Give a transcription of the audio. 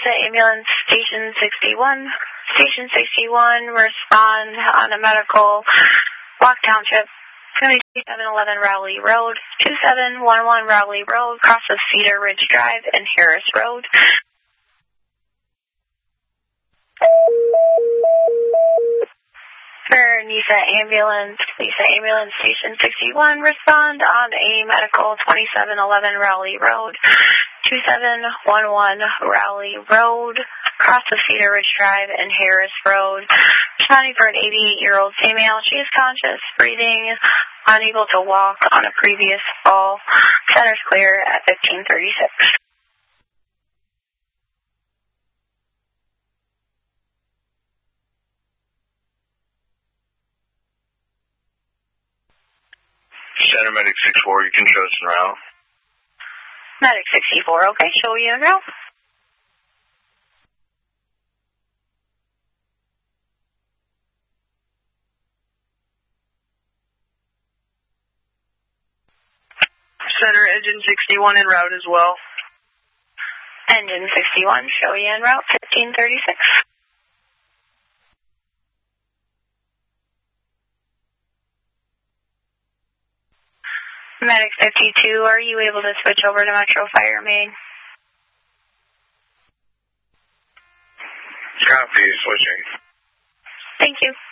NISA Ambulance Station 61. Station 61, respond on a medical, Block Township, 2711 Rowley Road, 2711 Rowley Road, cross of Cedar Ridge Drive and Harris Road. For NISA Ambulance Station 61, respond on a medical 2711 Rowley Road, 2711 Rowley Road, cross of Cedar Ridge Drive and Harris Road. Responding for an 88-year-old female. She is conscious, breathing, unable to walk on a previous fall. Center's clear at 1536. Center Medic 64, you can show us en route. Medic 64, okay, show you en route. Center Engine 61 en route as well. Engine 61, show you en route, 1536. Medic 52, are you able to switch over to Metro Fire Main? Copy, switching. Thank you.